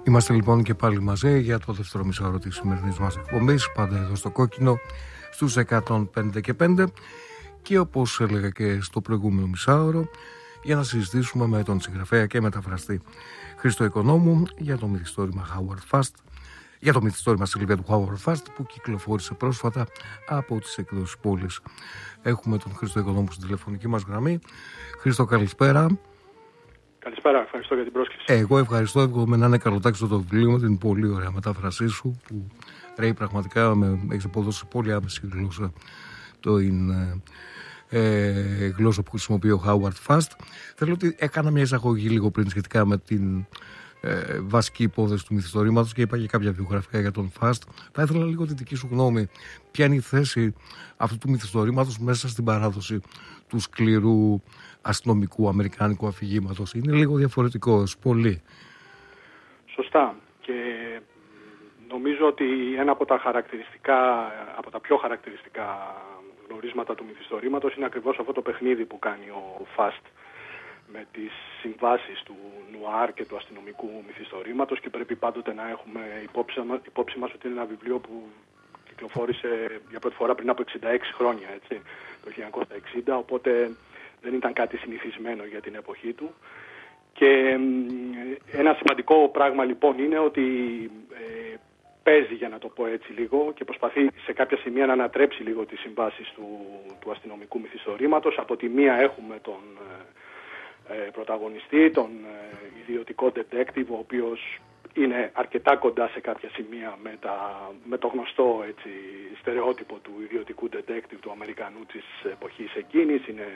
Είμαστε λοιπόν και πάλι μαζί για το δεύτερο μισάωρο της σημερινής μας εκπομπής, πάντα εδώ στο Κόκκινο, στους 105 και 5, και όπως έλεγα και στο προηγούμενο μισάωρο, για να συζητήσουμε με τον συγγραφέα και μεταφραστή Χρήστο Οικονόμου για το μυθιστόρημα Howard Fast, για το μυθιστόρημα Σίλβια του Howard Fast που κυκλοφόρησε πρόσφατα από τις εκδόσεις Πόλης. Έχουμε τον Χρήστο Οικονόμου στην τηλεφωνική μας γραμμή. Χρήστο, καλησπέρα. Καλησπέρα, ευχαριστώ για την πρόσκληση. Εγώ ευχαριστώ, εύχομαι να είναι καλοτάξιο το βιβλίο με την πολύ ωραία μετάφρασή σου που τρέχει πραγματικά, έχεις αποδώσει πολύ άμεση γλώσσα. Το είναι γλώσσα που χρησιμοποιεί ο Howard Fast. Θέλω ότι έκανα μια εισαγωγή λίγο πριν σχετικά με την βασική υπόθεση του μυθιστορήματος και είπα και κάποια βιογραφικά για τον Fast. Θα ήθελα λίγο τη δική σου γνώμη. Ποια είναι η θέση αυτού του μυθιστορήματος μέσα στην παράδοση του σκληρού αστυνομικού αμερικάνικου αφηγήματος? Είναι λίγο διαφορετικός, πολύ. Σωστά. Και νομίζω ότι ένα από τα πιο χαρακτηριστικά γνωρίσματα του μυθιστορήματος είναι ακριβώς αυτό το παιχνίδι που κάνει ο Fast με τις συμβάσεις του νουάρ και του αστυνομικού μυθιστορήματος, και πρέπει πάντοτε να έχουμε υπόψη μας ότι είναι ένα βιβλίο που κυκλοφόρησε για πρώτη φορά πριν από 66 χρόνια, έτσι, το 1960, οπότε δεν ήταν κάτι συνηθισμένο για την εποχή του. Και ένα σημαντικό πράγμα λοιπόν είναι ότι παίζει, για να το πω έτσι λίγο, και προσπαθεί σε κάποια σημεία να ανατρέψει λίγο τις συμβάσεις του αστυνομικού μυθιστορήματος. Από τη μία έχουμε τον πρωταγωνιστή, τον ιδιωτικό detective, ο οποίος είναι αρκετά κοντά σε κάποια σημεία με το γνωστό, έτσι, στερεότυπο του ιδιωτικού detective του Αμερικανού της εποχής εκείνης. Είναι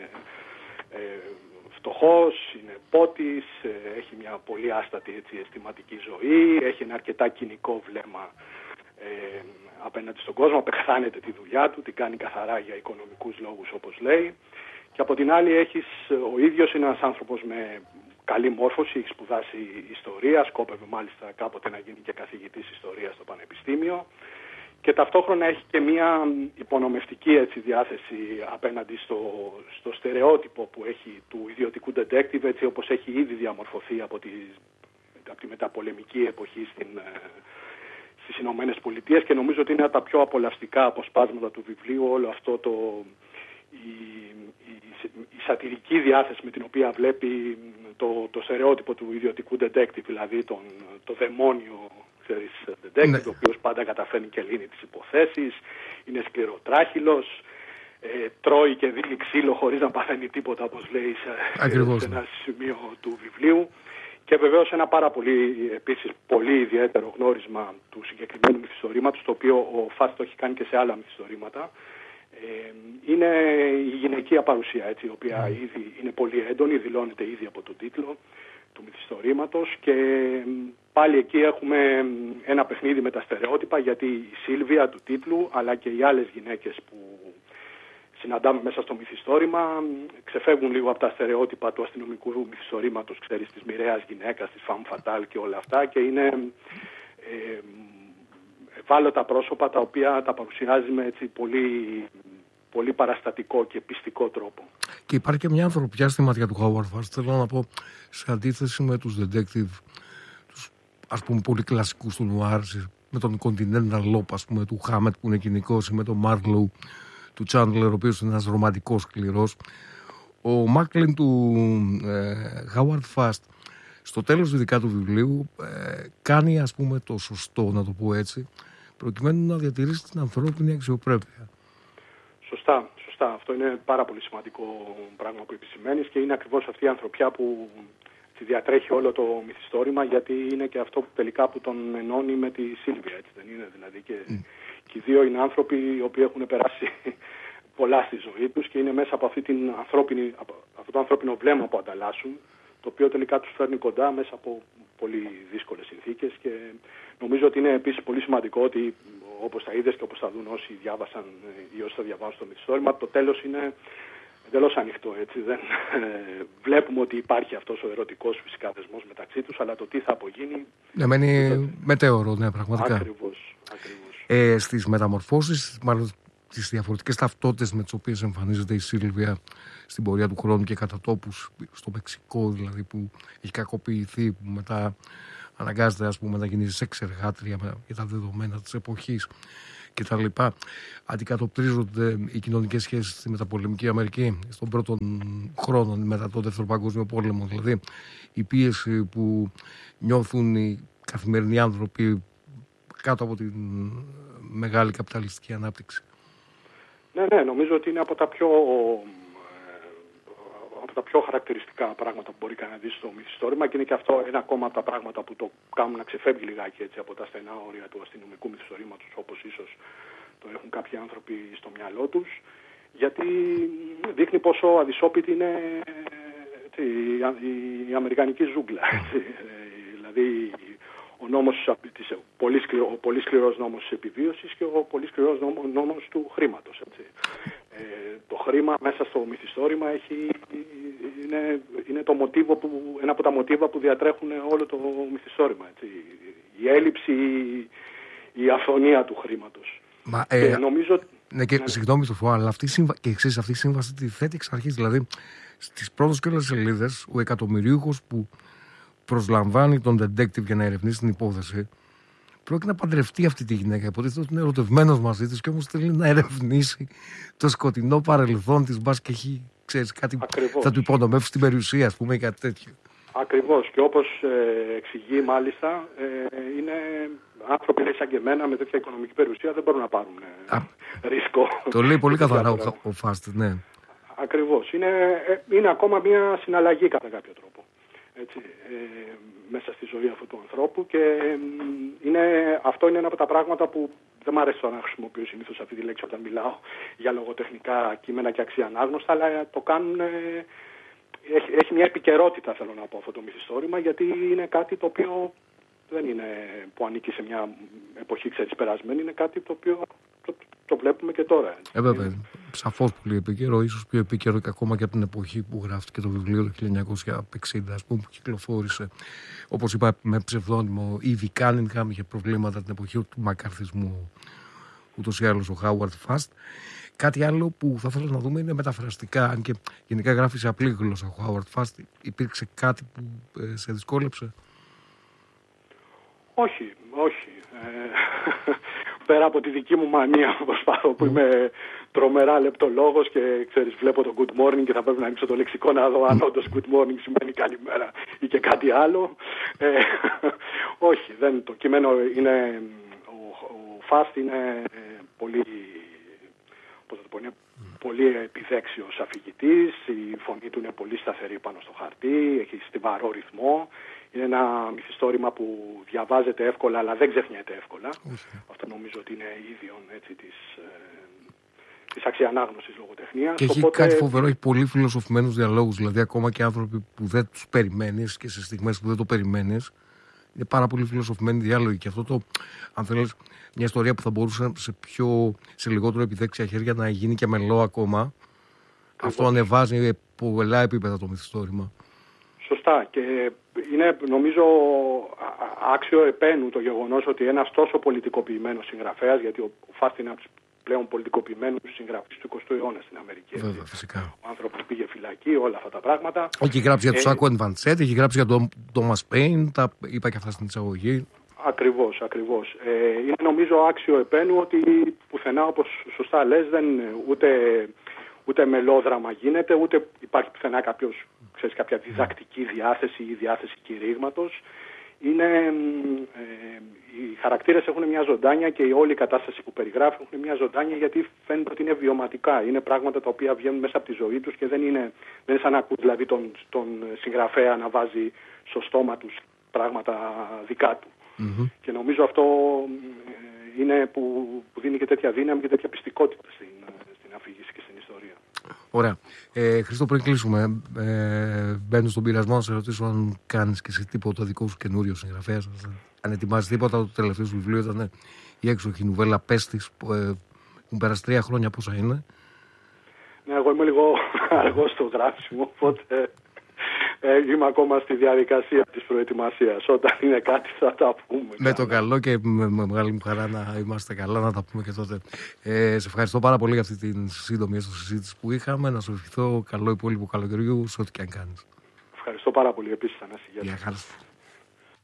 φτωχός, είναι πότης, έχει μια πολύ άστατη, έτσι, αισθηματική ζωή, έχει ένα αρκετά κοινικό βλέμμα απέναντι στον κόσμο, απεχθάνεται τη δουλειά του, την κάνει καθαρά για οικονομικούς λόγους, όπως λέει. Και από την άλλη ο ίδιος είναι ένας άνθρωπος με καλή μόρφωση, έχει σπουδάσει ιστορία, σκόπευε μάλιστα κάποτε να γίνει και καθηγητής ιστορίας στο πανεπιστήμιο, και ταυτόχρονα έχει και μια υπονομευτική, έτσι, διάθεση απέναντι στο στερεότυπο που έχει του ιδιωτικού detective, έτσι όπως έχει ήδη διαμορφωθεί από τη μεταπολεμική εποχή στις Ηνωμένες Πολιτείες, και νομίζω ότι είναι από τα πιο απολαυστικά αποσπάσματα του βιβλίου όλο αυτό η σατυρική διάθεση με την οποία βλέπει το στερεότυπο του ιδιωτικού detective, δηλαδή το δαιμόνιο, ξέρεις, detective, ναι, ο οποίος πάντα καταφέρνει και λύνει τις υποθέσεις, είναι σκληροτράχυλος, τρώει και δίνει ξύλο χωρίς να παθαίνει τίποτα, όπως λέει σε ένα σημείο του βιβλίου. Και βεβαίως ένα πάρα πολύ, επίσης πολύ ιδιαίτερο γνώρισμα του συγκεκριμένου μυθιστορήματος, το οποίο ο Φάστ το έχει κάνει και σε άλλα μυθιστορήματα, είναι η γυναικεία παρουσία, έτσι, η οποία ήδη είναι πολύ έντονη, δηλώνεται ήδη από τον τίτλο του μυθιστορήματος, και πάλι εκεί έχουμε ένα παιχνίδι με τα στερεότυπα, γιατί η Σίλβια του τίτλου αλλά και οι άλλες γυναίκες που συναντάμε μέσα στο μυθιστόρημα ξεφεύγουν λίγο από τα στερεότυπα του αστυνομικού μυθιστορήματος, ξέρεις, της μοιραίας γυναίκας, της femme fatale και όλα αυτά, και είναι ευάλωτα πρόσωπα τα οποία τα παρουσιάζει με, έτσι, πολύ, πολύ παραστατικό και πιστικό τρόπο. Και υπάρχει και μια ανθρωπιά στη ματιά του Howard Fast, θέλω να πω, σε αντίθεση με τους detective, τους, ας πούμε, πολύ κλασικούς του νουάρ, με τον Continental Lop, ας πούμε, του Χάμετ που είναι κοινικός, ή με τον Marlowe του Chandler, ο οποίος είναι ένας ρομαντικός σκληρός. Ο Μάκλιν του Howard Fast, στο τέλος ειδικά του βιβλίου, κάνει, ας πούμε, το σωστό, να το πω έτσι, προκειμένου να διατηρήσει την ανθρώπινη αξιοπρέπεια. Σωστά. Αυτό είναι πάρα πολύ σημαντικό πράγμα που επισημαίνεις, και είναι ακριβώς αυτή η ανθρωπιά που τη διατρέχει όλο το μυθιστόρημα, γιατί είναι και αυτό που τελικά που τον ενώνει με τη Σίλβια, έτσι δεν είναι? Δηλαδή και οι δύο είναι άνθρωποι οι οποίοι έχουν περάσει πολλά στη ζωή τους, και είναι μέσα από αυτό το ανθρώπινο βλέμμα που ανταλλάσσουν, το οποίο τελικά τους φέρνει κοντά μέσα από πολύ δύσκολες συνθήκες. Και νομίζω ότι είναι επίσης πολύ σημαντικό ότι, όπως θα είδες και όπως θα δουν όσοι διάβασαν ή όσοι θα διαβάσουν το μυθιστόρημα, το τέλος είναι εντελώς ανοιχτό, έτσι. Δεν βλέπουμε ότι υπάρχει αυτός ο ερωτικός φυσικά δεσμός μεταξύ τους, αλλά το τι θα απογίνει... Ναι, μένει μετέωρο, ναι, πραγματικά. Ακριβώς. Στις μεταμορφώσεις, μάλλον τις διαφορετικές ταυτότητες με τις οποίες εμφανίζεται η Σίλβια στην πορεία του χρόνου και κατά τόπους, στο Μεξικό δηλαδή, που έχει κακοποιηθεί, που μετά αναγκάζεται, ας πούμε, να γίνει σεξεργάτρια για τα δεδομένα της εποχής κτλ. Αντικατοπτρίζονται οι κοινωνικές σχέσεις στη μεταπολεμική Αμερική στον πρώτο χρόνο μετά το Δεύτερο Παγκόσμιο Πόλεμο. Δηλαδή η πίεση που νιώθουν οι καθημερινοί άνθρωποι κάτω από τη μεγάλη καπιταλιστική ανάπτυξη. Ναι, νομίζω ότι είναι από τα πιο χαρακτηριστικά πράγματα που μπορεί κανένα να δει στο μυθιστόρημα, και είναι και αυτό ένα ακόμα από τα πράγματα που το κάνουν να ξεφεύγει λιγάκι έτσι από τα στενά όρια του αστυνομικού μυθιστορήματος, όπως ίσως το έχουν κάποιοι άνθρωποι στο μυαλό τους, γιατί δείχνει πόσο αδυσόπιτη είναι η αμερικανική ζούγκλα. Δηλαδή ο πολύ σκληρός νόμος της επιβίωσης και ο πολύ σκληρός νόμος του χρήματος. Το χρήμα μέσα στο μυθιστόρημα είναι ένα από τα μοτίβα που διατρέχουν όλο το μυθιστόρημα. Η έλλειψη, η αφωνία του χρήματος. Νομίζω... Ναι, και συγγνώμη το φω, αλλά αυτή η σύμβαση τη θέτει εξ αρχής. Δηλαδή, στις πρώτες και όλες σελίδες, ο εκατομμυρίουχος που προσλαμβάνει τον detective για να ερευνήσει την υπόθεση, πρόκειται να παντρευτεί αυτή τη γυναίκα. Υποτίθεται ότι είναι ερωτευμένος μαζί της και όμως θέλει να ερευνήσει το σκοτεινό παρελθόν της. Μπας και έχει, ξέρεις, κάτι. Ακριβώς. Θα του υπονομεύσει την περιουσία, ας πούμε, ή κάτι τέτοιο. Ακριβώς. Και όπως εξηγεί, μάλιστα, είναι άνθρωποι σαν και εμένα με τέτοια οικονομική περιουσία δεν μπορούν να πάρουν ρίσκο. Το λέει πολύ καθαρά ο Φάστ, ναι. Ακριβώς. Είναι ακόμα μια συναλλαγή κατά κάποιο τρόπο. Έτσι, μέσα στη ζωή αυτού του ανθρώπου, και αυτό είναι ένα από τα πράγματα που δεν μ' αρέσει να χρησιμοποιώ συνήθως αυτή τη λέξη όταν μιλάω για λογοτεχνικά κείμενα και αξιανάγνωστα, αλλά το κάνουν, έχει μια επικαιρότητα, θέλω να πω, αυτό το μυθιστόρημα, γιατί είναι κάτι το οποίο δεν είναι που ανήκει σε μια εποχή, ξέρεις, περασμένη, είναι κάτι το οποίο το βλέπουμε και τώρα. Βέβαια, σαφώς πολύ επίκαιρο, ίσως πιο επίκαιρο και ακόμα και από την εποχή που γράφτηκε το βιβλίο το 1960, ας πούμε, που κυκλοφόρησε. Όπως είπα, με ψευδόνυμο Ήβι Κάνιγχαμ, είχε προβλήματα την εποχή του μακαρθισμού ούτως ή άλλως ο Χάουαρντ Φάστ. Κάτι άλλο που θα ήθελα να δούμε είναι μεταφραστικά, αν και γενικά γράφει σε απλή γλώσσα ο Χάουαρντ Φάστ. Υπήρξε κάτι που σε δυσκόλεψε? Όχι. Πέρα από τη δική μου μανία που προσπαθώ, που είμαι τρομερά λεπτολόγος και ξέρεις, βλέπω το good morning και θα πρέπει να ανοίξω το λεξικό να δω αν όντως good morning σημαίνει καλημέρα ή και κάτι άλλο. Όχι, το κείμενο είναι, ο Φάστ είναι πολύ, πολύ επιδέξιος αφηγητής, η φωνή του είναι πολύ σταθερή πάνω στο χαρτί, έχει στιβαρό ρυθμό. Είναι ένα μυθιστόρημα που διαβάζεται εύκολα, αλλά δεν ξεχνιέται εύκολα. Αυτό νομίζω ότι είναι ίδιον της αξιανάγνωσης λογοτεχνίας. Και έχει κάτι φοβερό, έχει πολύ φιλοσοφημένους διαλόγους. Δηλαδή, ακόμα και άνθρωποι που δεν τους περιμένεις και σε στιγμές που δεν το περιμένεις, είναι πάρα πολύ φιλοσοφημένοι διάλογοι. Και αυτό αν θέλεις, μια ιστορία που θα μπορούσε σε λιγότερο επιδέξια χέρια να γίνει και μελό ακόμα. Αυτό ανεβάζει πολλά επίπεδα το μυθιστόρημα. Σωστά, και είναι, νομίζω, άξιο επένου το γεγονός ότι ένας τόσο πολιτικοποιημένος συγγραφέας, γιατί ο Φάστ είναι από τους πλέον πολιτικοποιημένους συγγραφείς του 20ου αιώνα στην Αμερική. Βέβαια, φυσικά. Ο άνθρωπος πήγε φυλακή, όλα αυτά τα πράγματα. Έχει γράψει για τον Σάκο Ενβαντσέτ, έχει γράψει για τον Τόμας Πέιν, τα είπα και αυτά στην εισαγωγή. Ακριβώς. Είναι, νομίζω, άξιο επένου ότι πουθενά, όπως σωστά λες, ούτε μελόδραμα γίνεται, ούτε υπάρχει πουθενά κάποια διδακτική διάθεση ή διάθεση κηρύγματος. Οι χαρακτήρες έχουν μια ζωντάνια και η όλη κατάσταση που περιγράφει έχουν μια ζωντάνια, γιατί φαίνεται ότι είναι βιωματικά. Είναι πράγματα τα οποία βγαίνουν μέσα από τη ζωή τους και δεν είναι σαν να ακούς, δηλαδή, τον συγγραφέα να βάζει στο στόμα τους πράγματα δικά του. Mm-hmm. Και νομίζω αυτό είναι που δίνει και τέτοια δύναμη και τέτοια πιστικότητα στην αφήγηση και στην ιστορία. Ωραία. Χρήστο, πριν κλείσουμε, μπαίνω στον πειρασμό να σε ρωτήσω αν κάνεις και εσύ τίποτα δικό σου καινούριο συγγραφέα. Αν ετοιμάζεις τίποτα. Το τελευταίο σου βιβλίο ήταν η έξοχη νουβέλα Πέστης, που έχουν περάσει 3 χρόνια. Πόσα είναι? Ναι, εγώ είμαι λίγο αργός στο γράψιμο, οπότε είμαι ακόμα στη διαδικασία της προετοιμασίας. Όταν είναι κάτι θα τα πούμε. Με το καλό, και με μεγάλη μου χαρά να είμαστε καλά, να τα πούμε και τότε. Σε ευχαριστώ πάρα πολύ για αυτή την σύντομη συζήτηση που είχαμε. Να σου ευχηθώ καλό υπόλοιπο καλοκαιριού σε ό,τι και αν κάνεις. Ευχαριστώ πάρα πολύ επίσης, Θανάση. Γεια χαρά.